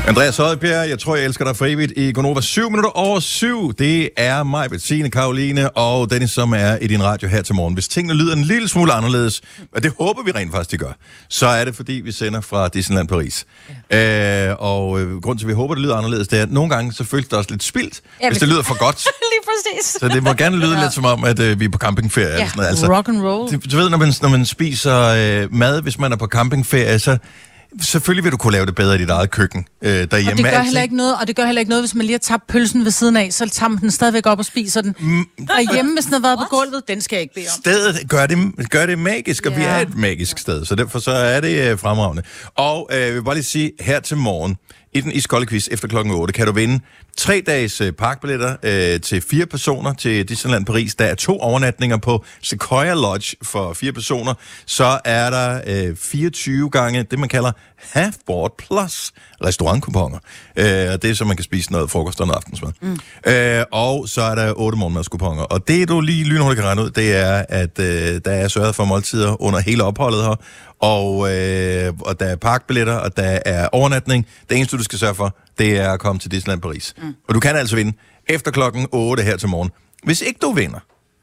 Andreas Højbjerg, jeg tror, jeg elsker dig for evigt i Gonova. 7:07. Det er mig, Bettine, Karoline og Dennis, som er i din radio her til morgen. Hvis tingene lyder en lille smule anderledes, og det håber vi rent faktisk, de gør, så er det, fordi vi sender fra Disneyland Paris. Ja. Grund til, at vi håber, det lyder anderledes, det er, at nogle gange så føles det også lidt spildt, hvis det lyder for godt. Lige præcis. Så det må gerne lyde lidt som om, at vi er på campingferie. Ja, eller sådan noget. Altså, rock and roll. Du ved, når man spiser mad, hvis man er på campingferie, så selvfølgelig vil du kunne lave det bedre i dit eget køkken derhjemme. Og det gør heller ikke noget, hvis man lige har tabt pølsen ved siden af, så tager man den stadigvæk op og spiser den. Derhjemme, hvis den har været på gulvet, den skal jeg ikke bede om. Stedet gør det magisk, og vi er et magisk sted, så derfor så er det fremragende. Og jeg vil bare lige sige, her til morgen, i den iskolde quiz efter klokken 8, kan du vinde 3 dages parkbilletter til 4 personer til Disneyland Paris. Der er 2 overnatninger på Sequoia Lodge for 4 personer. Så er der 24 gange det, man kalder Half-Board Plus restaurantkuponer. Det er så, man kan spise noget frokost og noget aftensmad. Og så er der 8 morgenmadskuponer. Og det, du lige lynhurtigt kan regne ud, det er, at der er sørget for måltider under hele opholdet her. Og der er parkbilletter, og der er overnatning. Det eneste, du skal sørge for, det er at komme til Disneyland Paris. Og du kan altså vinde efter klokken 8 her til morgen. Hvis ikke du vinder,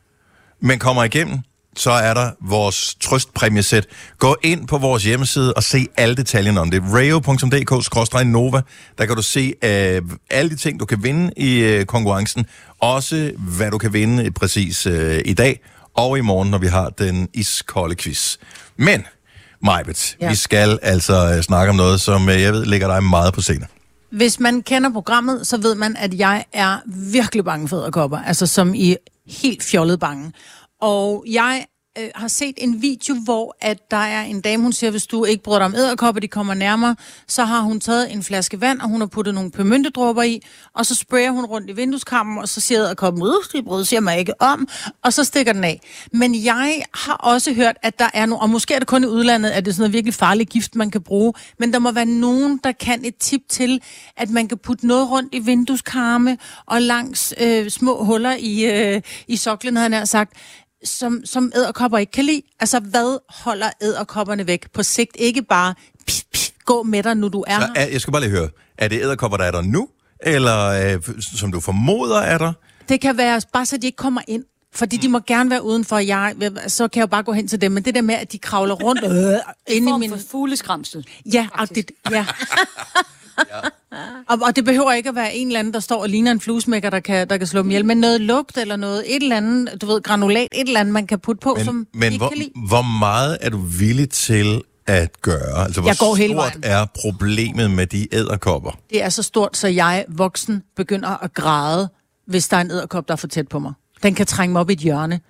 men kommer igennem, så er der vores trøstpræmiesæt. Gå ind på vores hjemmeside og se alle detaljerne om det. rayo.dk/Nova. Der kan du se alle de ting, du kan vinde i konkurrencen. Også hvad du kan vinde præcis i dag og i morgen, når vi har den iskolde quiz. Men, Majbet, vi skal altså snakke om noget, som jeg ved ligger dig meget på scenen. Hvis man kender programmet, så ved man, at jeg er virkelig bange for edderkopper. Altså som i helt fjollet bange. Og jeg har set en video, hvor at der er en dame, hun siger, hvis du ikke bryder dig om edderkopper, de kommer nærmere, så har hun taget en flaske vand, og hun har puttet nogle pørmyntedråber i, og så sprayer hun rundt i vindueskarmen, og så siger edderkoppen, de bryder sig mig ikke om, og så stikker den af. Men jeg har også hørt, at der er nogle, og måske er det kun i udlandet, at det er sådan noget virkelig farligt gift, man kan bruge, men der må være nogen, der kan et tip til, at man kan putte noget rundt i vindueskarme, og langs små huller i soklen, havde han sagt, som edderkopper ikke kan lide. Altså, hvad holder edderkopperne væk på sigt? Ikke bare gå med dig, nu du er her. Jeg skal bare lige høre, er det edderkopper, der er der nu? Eller som du formoder er der? Det kan være bare, så de ikke kommer ind. Fordi de må gerne være udenfor. Så kan jeg jo bare gå hen til dem. Men det der med, at de kravler rundt inde i min... fugleskramsel. Ja, ja. Og det behøver ikke at være en eller anden, der står og ligner en fluesmækker, der kan slå dem ihjel. Men noget lugt eller noget, et eller andet, du ved, granulat, et eller andet, man kan putte på, som ikke kan lide. Hvor meget er du villig til at gøre? Altså, hvor stort er problemet med de edderkopper? Det er så stort, så jeg, voksen, begynder at græde, hvis der er en edderkop, der er for tæt på mig. Den kan trænge mig op i et hjørne.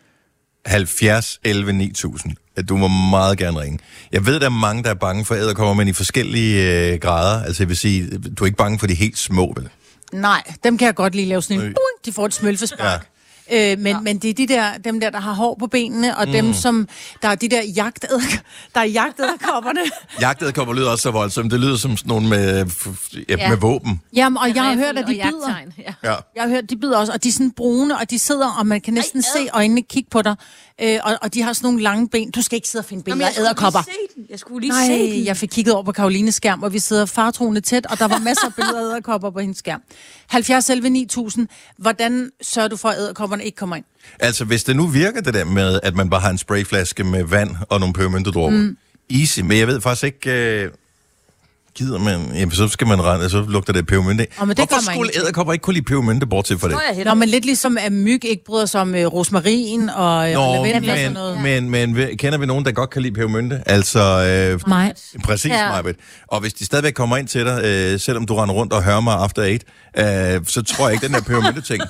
70 11 9000. Du må meget gerne ringe. Jeg ved, der er mange, der er bange for edderkopper, men i forskellige grader. Altså, jeg vil sige, du er ikke bange for de helt små, vel? Nej, dem kan jeg godt lige lave sådan en... De får et smølfespark. Ja. Men det er dem der har hår på benene, og dem, som... Der er de der jagtedderkopperne. Jagtedderkopper lyder også så voldsomt. Det lyder som sådan nogle med våben. Jamen, og jeg har hørt, at de bider. Ja. Jeg har hørt, de bider også, og de er sådan brune, og de sidder, og man kan næsten se øjnene kigge på dig. Og de har sådan nogle lange ben. Du skal ikke sidde og finde ben af edderkopper. Jeg skulle lige se den. Jeg fik kigget over på Karolines skærm, og vi sidder fartroende tæt, og der var masser af billeder af edderkopper på hendes skærm. 70 11 9000. Hvordan sørger du for, at edderkopperne ikke kommer ind? Altså, hvis det nu virker det der med, at man bare har en sprayflaske med vand og nogle pørmyntedråber. Easy, men jeg ved faktisk ikke... Gider man... Jamen, så skal man rende, så lugter det pebermynte. Hvorfor skulle edderkopper ikke kunne lide pebermynte bortset for det? Nå, men lidt ligesom at myg ikke bryder sig om rosmarin og lavendel og sådan noget. Men kender vi nogen, der godt kan lide pebermynte? Altså... mig. Præcis, Majbet. Og hvis de stadigvæk kommer ind til dig, selvom du render rundt og hører mig after 8, så tror jeg ikke, den der pebermynte-ting...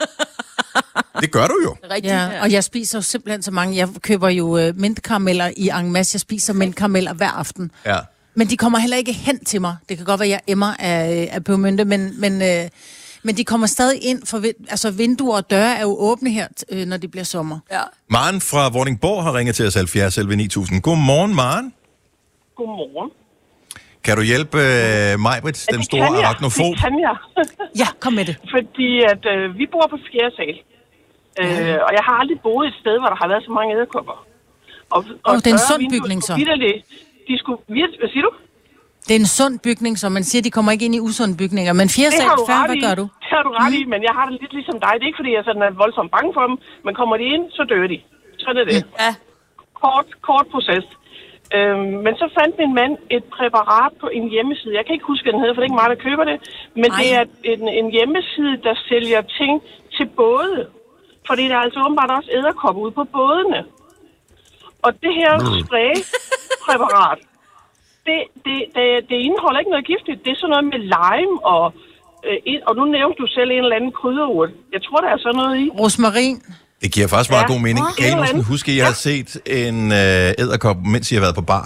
Det gør du jo. Ja, og jeg spiser jo simpelthen så mange. Jeg køber jo mintkarameller i en masse. Jeg spiser mintkarameller hver aften. Ja. Men de kommer heller ikke hen til mig. Det kan godt være, at jeg emmer af pebermynte, men de kommer stadig ind, for altså vinduer og døre er jo åbne her, når det bliver sommer. Ja. Maren fra Vordingborg har ringet til os 70 11 9000. Godmorgen, Maren. Godmorgen. Kan du hjælpe Majbrit, den store arachnofob? Det kan jeg. Ja, kom med det. Fordi at vi bor på 4. sal. Og jeg har aldrig boet et sted, hvor der har været så mange edderkopper. Og det er en sund bygning, så. De skulle... Hvad siger du? Det er en sund bygning, som man siger, de kommer ikke ind i usunde bygninger. Men 4. sal, hvad gør du? Det har du ret i, men jeg har det lidt ligesom dig. Det er ikke, fordi jeg sådan er voldsomt bange for dem, men kommer de ind, så dør de. Sådan er det. Ja. Kort proces. Men så fandt min mand et præparat på en hjemmeside. Jeg kan ikke huske, hvad den hedder, for det er ikke mig, der køber det. Men det er en hjemmeside, der sælger ting til både. Fordi der er altså åbenbart også edderkopper ude på bådene. Og det her spraypræparat, det indeholder ikke noget giftigt. Det er sådan noget med lime og nu nævnte du selv en eller anden krydderurt. Jeg tror, der er sådan noget i. Rosmarin. Det giver faktisk meget god mening. Kan I måske huske, at I har set en edderkop, mens I har været på bar?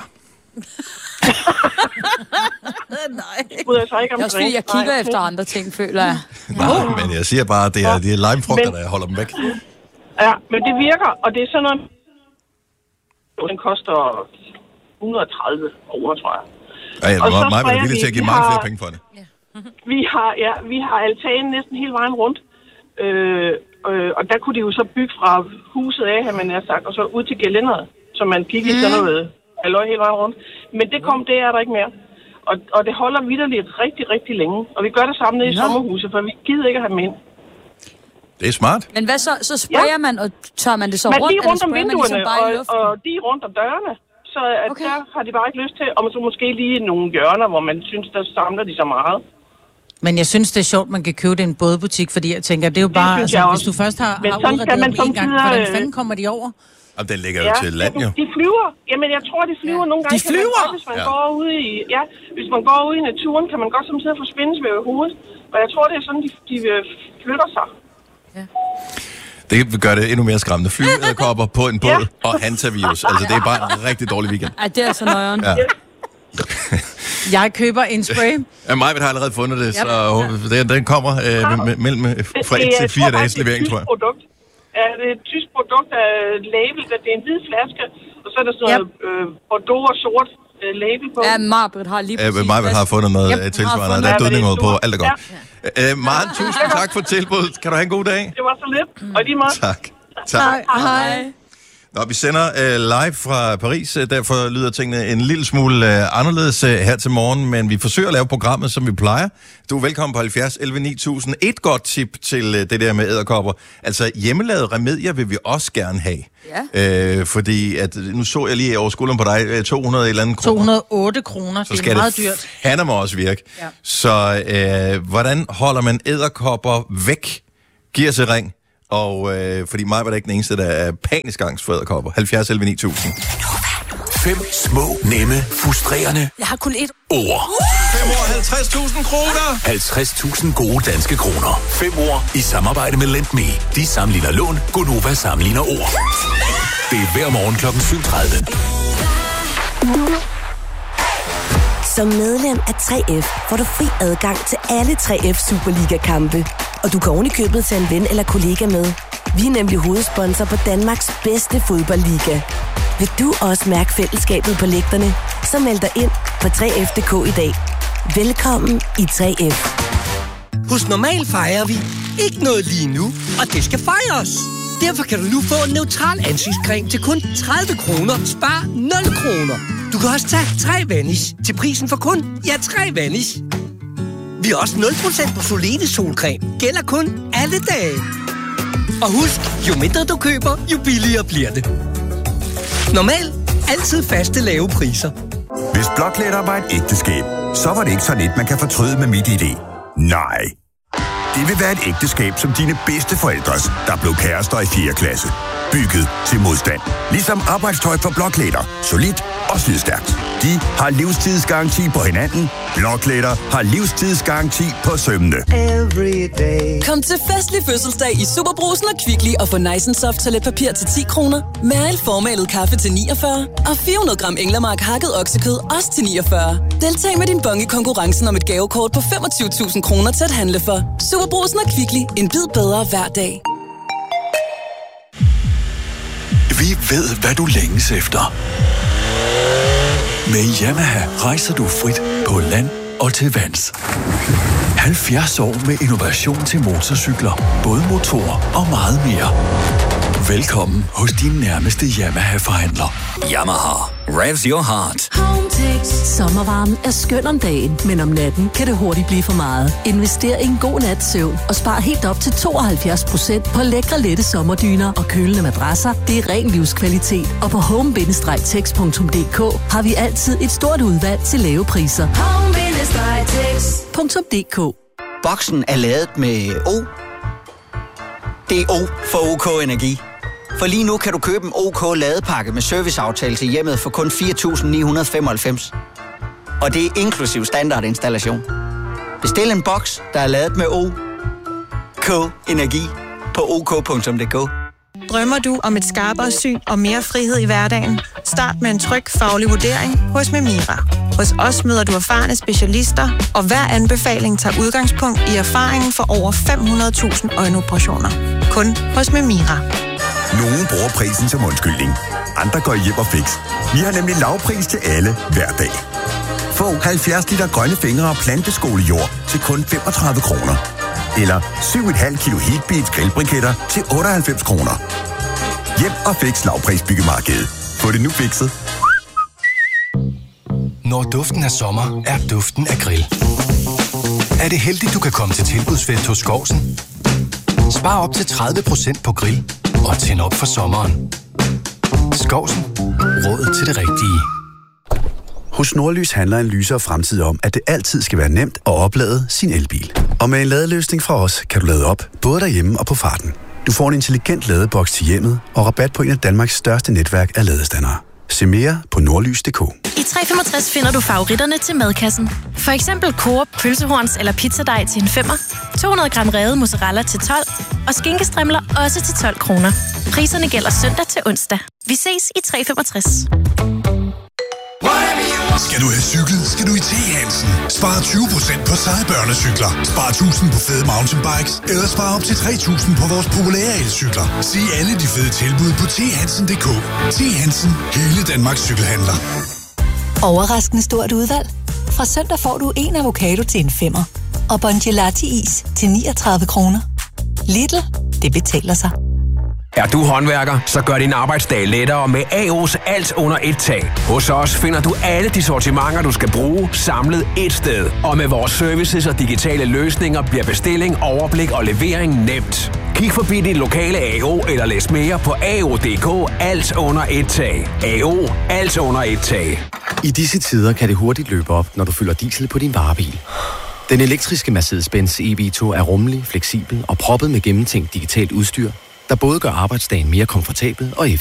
Nej. Det er også fordi, jeg kigger efter andre ting, føler jeg. Nej, men jeg siger bare, at det er limefrugter, der holder dem væk. Ja, men det virker, og det er sådan noget... Den koster 130 kroner, tror jeg. Ja, mig var villig til at give mange flere penge for det. Vi har altanen næsten hele vejen rundt. Og der kunne de jo så bygge fra huset af, har man sagt, og så ud til gelænderet, så man gik i sådan noget halløj hele vejen rundt. Men det er der ikke mere. Og det holder vitterligt rigtig, rigtig længe. Og vi gør det samme nede i sommerhuset, for vi gider ikke at have dem ind. Det er smart. Men hvad så? Så sprayer man, og tør man det så rundt? Lige rundt om vinduerne, ligesom og de rundt om dørene. Så der har de bare ikke lyst til, og så måske lige nogle hjørner, hvor man synes, der samler de så meget. Men jeg synes, det er sjovt, man kan købe det i en bådbutik, fordi jeg tænker, det er jo bare, altså, hvis du først har udredet dem en gang, hvordan fanden kommer de over? Og den ligger jo til land, jo. De flyver. Jamen, jeg tror, de flyver nogle gange. De flyver? Hvis man går ude i, hvis man går ude i naturen, kan man godt samtidig få spindesvæv i hovedet. Og jeg tror, det er sådan, de flytter sig. Ja. Det gør det endnu mere skræmmende. Flyvedderkopper på en båd og hantavirus. Altså, det er bare en rigtig dårlig weekend. Ej, det er så nøjeren. Ja. Jeg køber en spray. Ja, Majbet har allerede fundet det, så den kommer mellem fra 1 til 4 dages levering, tror jeg. Ja, det er et tysk produkt, der er label, det er en hvid flaske, og så er der sådan bordeaux og sort label på. Ja, Majbet har lige præcis. Majbet har fundet noget tilsvarende, der er dødning på, alt er godt. Maren, tusind tak for tilbuddet. Kan du have en god dag? Det var så lidt, og lige meget. Tak. Hej. Nå, vi sender live fra Paris, derfor lyder tingene en lille smule anderledes her til morgen, men vi forsøger at lave programmet, som vi plejer. Du er velkommen på 70 11 9000. Et godt tip til det der med edderkopper. Altså, hjemmelavede remedier vil vi også gerne have. Ja. Fordi, at nu så jeg lige over skulderen på dig, 200 eller andet kroner. 208 kroner, det er meget dyrt. Så skal det også virke. Ja. Så hvordan holder man edderkopper væk? Giv os et ring. Og fordi mig var det ikke den eneste, der er panisk angst for edderkopper. 70 11 9000. 5 små, nemme, frustrerende. Jeg har kun ét ord. 5 år, 50.000 kroner. 50.000 gode danske kroner. 5 ord i samarbejde med Lend Me. De sammenligner lån. Gonova sammenligner ord. Det er hver morgen kl. 7:30. Som medlem af 3F får du fri adgang til alle 3F Superliga-kampe. Og du kan ovenikøbet tage en ven eller kollega med. Vi er nemlig hovedsponsor på Danmarks bedste fodboldliga. Vil du også mærke fællesskabet på lægterne? Så meld dig ind på 3F.dk i dag. Velkommen i 3F. Hos Normal fejrer vi ikke noget lige nu, og det skal fejres. Derfor kan du nu få en neutral ansigtscreme til kun 30 kroner. Spar 0 kroner. Du kan også tage 3 Vanish til prisen for kun 3 Vanish. Vi har også 0% på Solene solcreme. Gælder kun alle dage. Og husk, jo mindre du køber, jo billigere bliver det. Normal. Altid faste lave priser. Hvis Blockletter var et ægteskab, så var det ikke sådan et, man kan fortryde med MitID. Nej. Det vil være et ægteskab som dine bedste forældres, der blev kærester i 4. klasse. Bygget til modstand. Ligesom arbejdstøj fra Blockletter. Solidt og slidstærkt. De har livstidsgaranti på hinanden. Blockletter har livstidsgaranti på sømmene. Kom til festlig fødselsdag i Superbrugsen og Kvickly og få Nice & Soft toiletpapir til 10 kroner. Mal formalet kaffe til 49. Og 400 gram Englemark hakket oksekød også til 49. Deltag med din bonge i konkurrencen om et gavekort på 25.000 kroner til at handle for. Superbrugsen og Kvickly. En bid bedre hver dag. Vi ved, hvad du længes efter. Med Yamaha rejser du frit på land og til vands. 70 år med innovation til motorcykler, både motorer og meget mere. Velkommen hos din nærmeste Yamaha-forhandler. Yamaha. Revs your heart. Hometex. Sommervarmen er skøn om dagen, men om natten kan det hurtigt blive for meget. Invester i en god nats søvn og spar helt op til 72% på lækre lette sommerdyner og kølende madrasser. Det er ren livskvalitet. Og på home-tex.dk har vi altid et stort udvalg til lave priser. Home-tex.dk. Boksen er lavet med O. Det er O for OK Energi. For lige nu kan du købe en OK ladepakke med serviceaftale til hjemmet for kun 4.995. Og det er inklusiv standardinstallation. Bestil en boks, der er lavet med OK Energi på OK.dk. Drømmer du om et skarpere syn og mere frihed i hverdagen? Start med en tryg faglig vurdering hos Memira. Hos os møder du erfarne specialister, og hver anbefaling tager udgangspunkt i erfaringen for over 500.000 øjenoperationer. Kun hos Memira. Nogle bruger prisen som undskyldning. Andre går hjem og fix. Vi har nemlig lavpris til alle hver dag. Få 70 liter grønne fingre og planteskolejord til kun 35 kroner. Eller 7,5 kilo Heatbeats grillbriketter til 98 kroner. Hjem og fix lavprisbyggemarkedet. Få det nu fikset. Når duften af sommer, er duften af grill. Er det heldigt, du kan komme til tilbudsfest hos Skovsen? Spar op til 30% på grill og tænd op for sommeren. Skovsen. Råd til det rigtige. Hos Nordlys handler en lysere fremtid om, at det altid skal være nemt at oplade sin elbil. Og med en ladeløsning fra os, kan du lade op, både derhjemme og på farten. Du får en intelligent ladeboks til hjemmet og rabat på en af Danmarks største netværk af ladestandere. Se mere på nordlys.dk. I 365 finder du favoritterne til madkassen. For eksempel Coop pølsehorns eller pizzadej til en 5'er, 200 gram revet mozzarella til 12 og skinkestrimler også til 12 kroner. Priserne gælder søndag til onsdag. Vi ses i 365. Skal du have cykel, skal du i T. Hansen. Spar 20% på seje børnecykler. Spar 1000 på fede mountainbikes. Eller spar op til 3000 på vores populære elcykler. Se alle de fede tilbud på thansen.dk. T. Hansen. Hele Danmarks cykelhandler. Overraskende stort udvalg. Fra søndag får du en avocado til en 5'er. Og Bongelati-is til 39 kroner. Lidl, det betaler sig. Er du håndværker, så gør din arbejdsdag lettere med AO's alt under et tag. Hos os finder du alle de sortimenter, du skal bruge, samlet et sted. Og med vores services og digitale løsninger bliver bestilling, overblik og levering nemt. Kig forbi din lokale AO eller læs mere på AO.dk. Alt under et tag. AO. Alt under et tag. I disse tider kan det hurtigt løbe op, når du fylder diesel på din varebil. Den elektriske Mercedes-Benz EV2 er rummelig, fleksibel og proppet med gennemtænkt digitalt udstyr, der både gør arbejdsdagen mere komfortabel og effektiv.